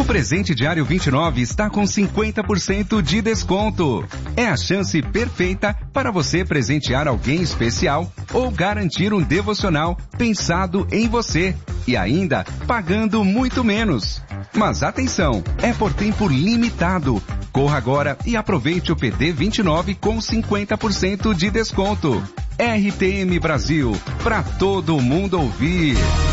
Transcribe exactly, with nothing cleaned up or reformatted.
presente diário vinte e nove está com cinquenta por cento de desconto. É a chance perfeita para você presentear alguém especial ou garantir um devocional pensado em você e ainda pagando muito menos. Mas atenção, é por tempo limitado. Corra agora e aproveite o P D vinte e nove com cinquenta por cento de desconto. R T M Brasil, para todo mundo ouvir.